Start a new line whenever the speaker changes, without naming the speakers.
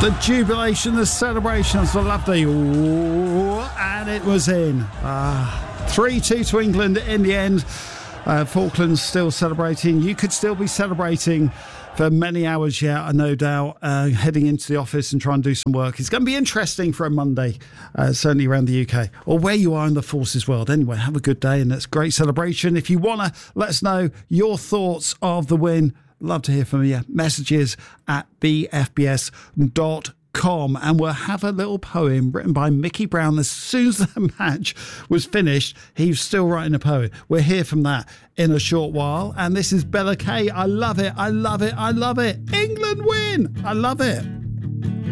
The jubilation, the celebrations, the lovely, and it was in. 3-2 to England in the end. Falklands still celebrating. You could still be celebrating for many hours yet, no doubt, heading into the office and trying to do some work. It's going to be interesting for a Monday, certainly around the UK, or where you are in the forces world. Anyway, have a good day, and that's great celebration. If you want to let us know your thoughts of the win, love to hear from you. Messages at bfbs.com. And we'll have a little poem written by Mickey Brown. As soon as the match was finished, he was still writing a poem. We'll hear from that in a short while. And this is Bella Kay. I love it. I love it. I love it. England win. I love it.